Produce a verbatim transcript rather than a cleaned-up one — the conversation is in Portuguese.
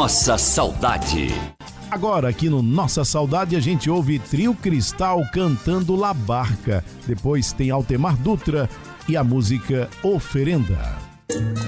Nossa Saudade. Agora aqui no Nossa Saudade a gente ouve Trio Cristal cantando La Barca. Depois tem Altemar Dutra e a música Oferenda.